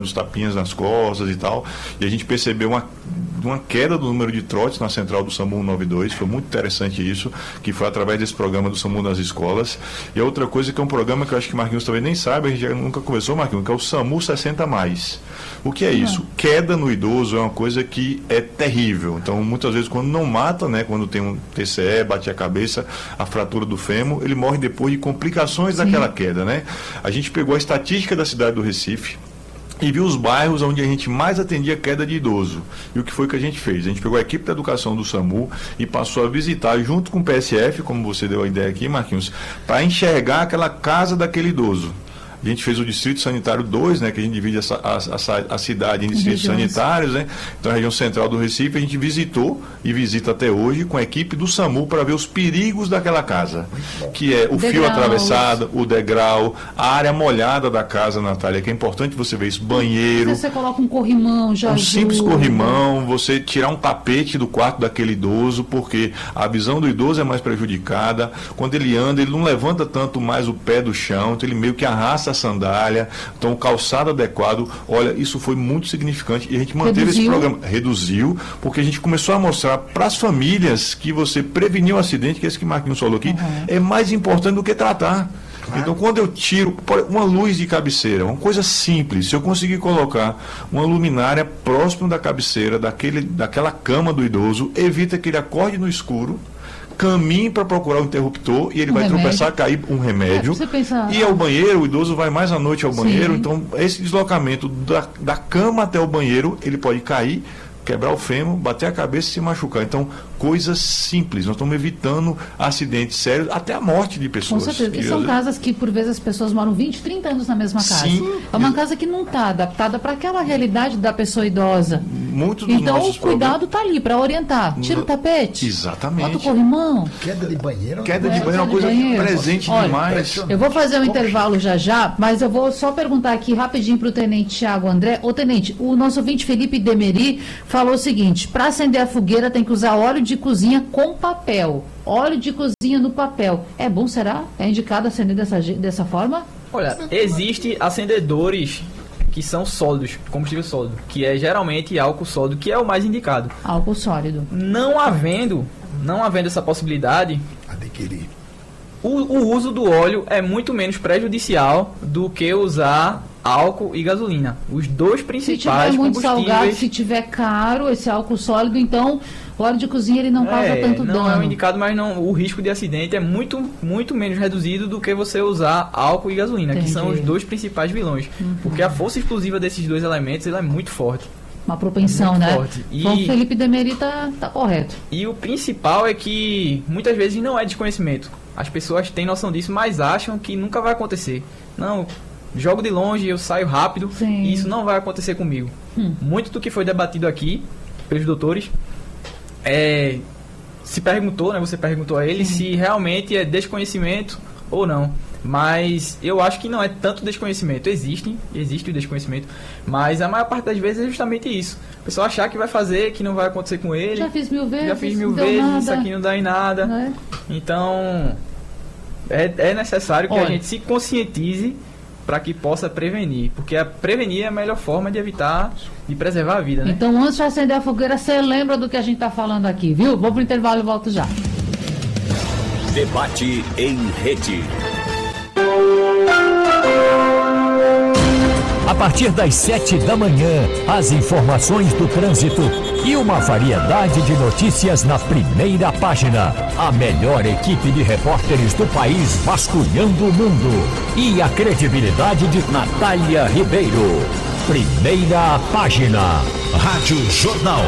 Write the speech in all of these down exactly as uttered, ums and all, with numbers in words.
os tapinhas nas costas e tal, e a gente percebeu uma, uma queda do número de trotes na central do SAMU cento e noventa e dois, foi muito interessante isso, que foi através desse programa do SAMU nas escolas. E a outra coisa que é um programa que eu acho que Marquinhos talvez nem saiba, a gente já nunca conversou, Marquinhos, que é o SAMU sessenta mais. O que é isso? Queda no idoso é uma coisa que é terrível, então muitas vezes quando não mata, né, quando tem um T C E, bate a cabeça, a fratura do fêmur, ele morre depois de complicações Sim. daquela queda, né? A gente pegou a estatística da cidade do Recife e viu os bairros onde a gente mais atendia queda de idoso. E o que foi que a gente fez? A gente pegou a equipe da educação do SAMU e passou a visitar, junto com o P S F, como você deu a ideia aqui, Marquinhos, para enxergar aquela casa daquele idoso. A gente fez o Distrito Sanitário dois, né, que a gente divide a, a, a, a cidade em distritos Regiões. sanitários, né? Então a região central do Recife a gente visitou e visita até hoje com a equipe do SAMU para ver os perigos daquela casa, que é o Degraus. Fio atravessado, o degrau, a área molhada da casa, Natália, que é importante você ver isso, banheiro. Você coloca um corrimão já. Um ajuda. simples corrimão, você tirar um tapete do quarto daquele idoso, porque a visão do idoso é mais prejudicada. Quando ele anda, ele não levanta tanto mais o pé do chão, então ele meio que arrasta a sandália, então o calçado adequado. Olha, isso foi muito significante e a gente manteve Reduziu. esse programa. Reduziu, porque a gente começou a mostrar para as famílias que você prevenir o acidente, que é esse que o Marquinhos falou aqui, uhum. é mais importante do que tratar. Claro. Então, quando eu tiro uma luz de cabeceira, uma coisa simples, se eu conseguir colocar uma luminária próximo da cabeceira, daquele, daquela cama do idoso, evita que ele acorde no escuro, caminhe para procurar o interruptor e ele um vai remédio. tropeçar, cair um remédio. É, pensar, e ao banheiro, o idoso vai mais à noite ao banheiro, Sim. então esse deslocamento da, da cama até o banheiro, ele pode cair, quebrar o fêmur, bater a cabeça e se machucar. Então, coisas simples. Nós estamos evitando acidentes sérios, até a morte de pessoas. Com certeza. E são casas que, por vezes, as pessoas moram vinte, trinta anos na mesma casa. Sim. É uma casa que não está adaptada para aquela realidade da pessoa idosa. Muitos dos então, nossos o cuidado está ali para orientar. Tira no... o tapete. Exatamente. Bota o corrimão. Queda de banheiro. Queda de banheiro é uma coisa banheiro. presente Olha, demais. Eu vou fazer um intervalo já já, mas eu vou só perguntar aqui rapidinho para o Tenente Tiago André. Ô, Tenente, o nosso ouvinte Felipe Demeri falou o seguinte: para acender a fogueira tem que usar óleo de cozinha com papel. Óleo de cozinha no papel. É bom, será? É indicado acender dessa, dessa forma? Olha, existem acendedores que são sólidos, combustível sólido, que é geralmente álcool sólido, que é o mais indicado. Álcool sólido. Não havendo, não havendo essa possibilidade, adquirir. O, o uso do óleo é muito menos prejudicial do que usar álcool e gasolina. Os dois principais combustíveis. Se tiver muito combustíveis... salgado, se tiver caro esse álcool sólido, então o óleo de cozinha ele não causa é, tanto não dano. Não é um indicado, mas não, o risco de acidente é muito, muito menos reduzido do que você usar álcool e gasolina, Entendi. que são os dois principais vilões. Uhum. Porque a força explosiva desses dois elementos ela é muito forte. Uma propensão, muito né? Forte. E, então o Felipe Demeri tá, tá correto. E o principal é que muitas vezes não é desconhecimento. As pessoas têm noção disso, mas acham que nunca vai acontecer. Não, jogo de longe, eu saio rápido, Sim. e isso não vai acontecer comigo. Hum. Muito do que foi debatido aqui pelos doutores é, se perguntou, né? Você perguntou a ele Sim. se realmente é desconhecimento ou não. Mas eu acho que não é tanto desconhecimento. Existem, existe o desconhecimento, mas a maior parte das vezes é justamente isso. O pessoal achar que vai fazer, que não vai acontecer com ele. Já fiz mil vezes. Já fiz mil vezes, nada. Isso aqui não dá em nada. É. Então, é, é necessário que Olha. a gente se conscientize para que possa prevenir. Porque a prevenir é a melhor forma de evitar, de preservar a vida, né? Então, antes de acender a fogueira, você lembra do que a gente está falando aqui, viu? Vou pro intervalo e volto já. Debate em rede. A partir das sete da manhã, as informações do trânsito e uma variedade de notícias na primeira página. A melhor equipe de repórteres do país vasculhando o mundo. E a credibilidade de Natália Ribeiro. Primeira página. Rádio Jornal.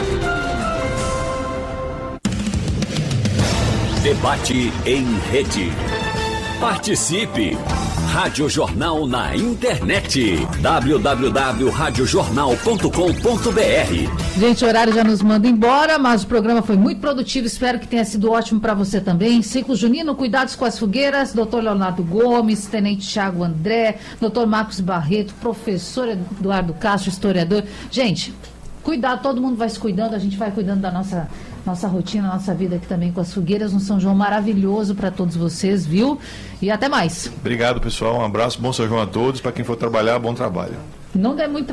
Debate em rede. Participe! Rádio Jornal na internet. w w w ponto rádio jornal ponto com ponto b r. Gente, o horário já nos manda embora, mas o programa foi muito produtivo. Espero que tenha sido ótimo para você também. Ciclo Junino, cuidados com as fogueiras. doutor Leonardo Gomes, Tenente Tiago André, doutor Marcos Barreto, professor Eduardo Castro, historiador. Gente, cuidado, todo mundo vai se cuidando, a gente vai cuidando da nossa... nossa rotina, nossa vida aqui também com as fogueiras. Um São João maravilhoso para todos vocês, viu? E até mais. Obrigado, pessoal. Um abraço, bom São João a todos. Para quem for trabalhar, bom trabalho. Não dê muito